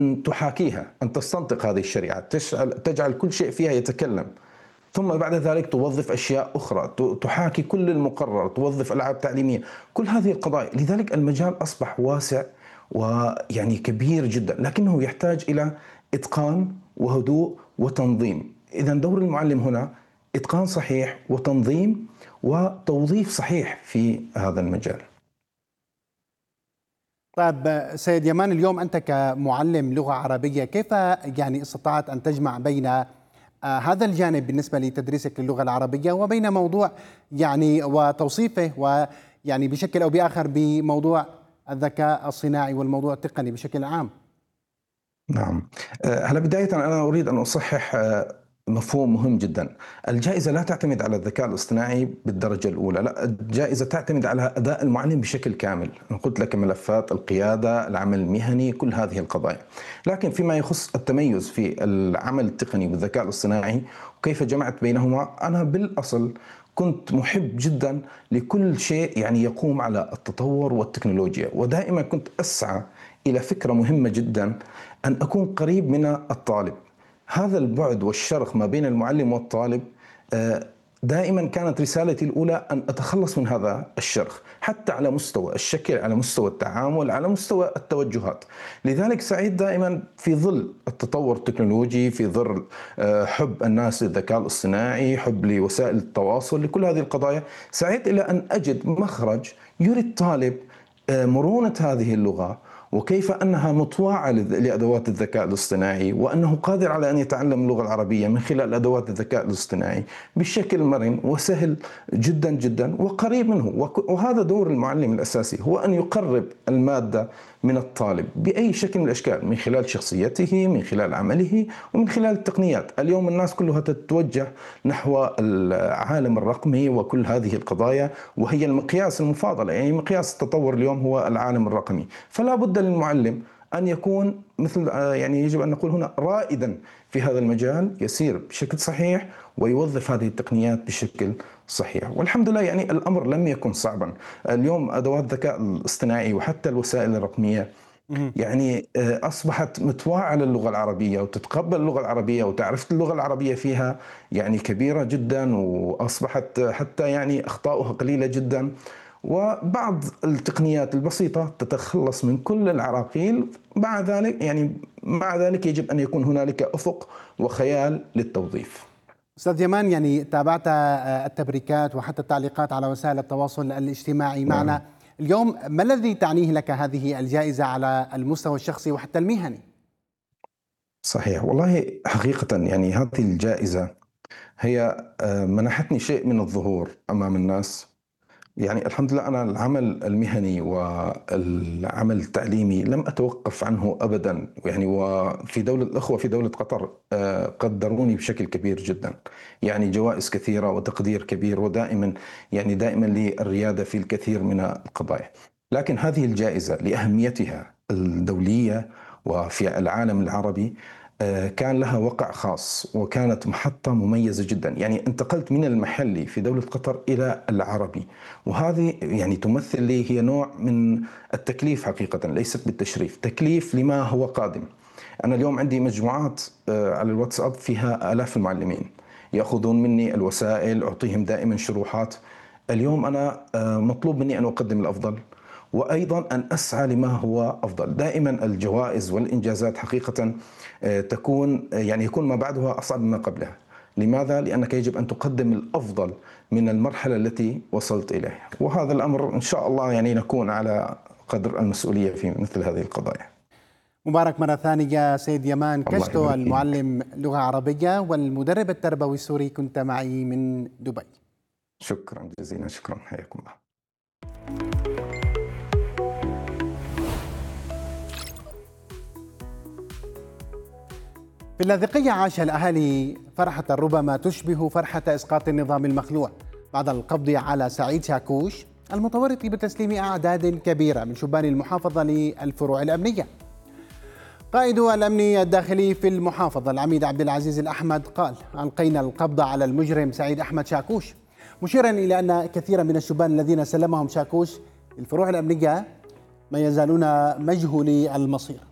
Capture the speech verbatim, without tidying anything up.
أن تحاكيها، أن تستنطق هذه الشريعة، تجعل كل شيء فيها يتكلم، ثم بعد ذلك توظف أشياء أخرى تحاكي كل المقرر، توظف ألعاب تعليمية، كل هذه القضايا. لذلك المجال أصبح واسع ويعني كبير جدا، لكنه يحتاج إلى إتقان وهدوء وتنظيم. إذا دور المعلم هنا إتقان صحيح وتنظيم وتوظيف صحيح في هذا المجال. طيب سيد يمان، اليوم أنت كمعلم لغة عربية كيف يعني استطعت أن تجمع بين آه هذا الجانب بالنسبة لتدريسك للغة العربية وبين موضوع يعني وتوصيفه ويعني بشكل أو بآخر بموضوع الذكاء الصناعي والموضوع التقني بشكل عام؟ نعم، هلا بداية أنا أريد أن أصحح مفهوم مهم جدا. الجائزة لا تعتمد على الذكاء الاصطناعي بالدرجة الأولى، لا، الجائزة تعتمد على أداء المعلم بشكل كامل. أنا قلت لك ملفات القيادة، العمل المهني، كل هذه القضايا. لكن فيما يخص التميز في العمل التقني بالذكاء الاصطناعي وكيف جمعت بينهما، أنا بالأصل كنت محب جدا لكل شيء يعني يقوم على التطور والتكنولوجيا، ودائما كنت أسعى إلى فكرة مهمة جدا، أن أكون قريب من الطالب. هذا البعد والشرخ ما بين المعلم والطالب دائما كانت رسالتي الأولى أن أتخلص من هذا الشرخ، حتى على مستوى الشكل، على مستوى التعامل، على مستوى التوجهات. لذلك سعيد دائما في ظل التطور التكنولوجي، في ظل حب الناس للذكاء الاصطناعي، حب لوسائل التواصل، لكل هذه القضايا، سعيد إلى أن أجد مخرج يري الطالب مرونة هذه اللغة، وكيف أنها مطوعة لأدوات الذكاء الاصطناعي، وأنه قادر على أن يتعلم اللغة العربية من خلال أدوات الذكاء الاصطناعي بشكل مرن وسهل جدا جدا وقريب منه. وهذا دور المعلم الأساسي، هو أن يقرب المادة من الطالب بأي شكل من الأشكال، من خلال شخصيته، من خلال عمله، ومن خلال التقنيات. اليوم الناس كلها تتوجه نحو العالم الرقمي وكل هذه القضايا، وهي المقياس المفاضل، يعني مقياس التطور اليوم هو العالم الرقمي. فلا بد للمعلم أن يكون مثل يعني يجب أن نقول هنا رائدا في هذا المجال، يسير بشكل صحيح ويوظف هذه التقنيات بشكل صحيح. والحمد لله يعني الأمر لم يكن صعبا. اليوم أدوات الذكاء الاصطناعي وحتى الوسائل الرقمية يعني أصبحت متواعدة للغة العربية وتتقبل اللغة العربية، وتعرف اللغة العربية فيها يعني كبيرة جدا، وأصبحت حتى يعني أخطاؤها قليلة جدا، وبعض التقنيات البسيطة تتخلص من كل العراقيل. مع ذلك يعني مع ذلك يجب أن يكون هنالك أفق وخيال للتوظيف. أستاذ يمان، يعني تابعت التبريكات وحتى التعليقات على وسائل التواصل الاجتماعي معنا. نعم. اليوم ما الذي تعنيه لك هذه الجائزة على المستوى الشخصي وحتى المهني؟ صحيح، والله حقيقة يعني هذه الجائزة هي منحتني شيء من الظهور أمام الناس. يعني الحمد لله أنا العمل المهني والعمل التعليمي لم أتوقف عنه أبدا، يعني وفي دولة الأخوة في دولة قطر قدروني بشكل كبير جدا، يعني جوائز كثيرة وتقدير كبير، ودائما يعني دائما لي الريادة في الكثير من القضايا. لكن هذه الجائزة لأهميتها الدولية وفي العالم العربي كان لها وقع خاص، وكانت محطة مميزة جدا. يعني انتقلت من المحلي في دولة قطر إلى العربي، وهذه يعني تمثل لي هي نوع من التكليف حقيقة، ليست بالتشريف، تكليف لما هو قادم. أنا اليوم عندي مجموعات على الواتساب فيها آلاف المعلمين يأخذون مني الوسائل، أعطيهم دائما شروحات. اليوم أنا مطلوب مني أن أقدم الأفضل، وأيضا أن أسعى لما هو أفضل. دائما الجوائز والإنجازات حقيقة تكون يعني يكون ما بعدها أصعب مما قبلها. لماذا؟ لأنك يجب أن تقدم الأفضل من المرحلة التي وصلت إليها، وهذا الأمر إن شاء الله يعني نكون على قدر المسؤولية في مثل هذه القضايا. مبارك مرة ثانية سيد يمان كشتو، المعلم لغة عربية والمدرب التربوي السوري، كنت معي من دبي. شكرا جزيلا، شكرا، حياكم الله. في اللاذقية عاش الأهالي فرحة ربما تشبه فرحة إسقاط النظام المخلوع بعد القبض على سعيد شاكوش المتورط بتسليم أعداد كبيرة من شبان المحافظة للفروع الأمنية. قائد الأمن الداخلي في المحافظة العميد عبد العزيز الأحمد قال: ألقينا القبض على المجرم سعيد أحمد شاكوش، مشيرا إلى أن كثيرا من الشبان الذين سلمهم شاكوش للفروع الأمنية ما يزالون مجهولي المصير.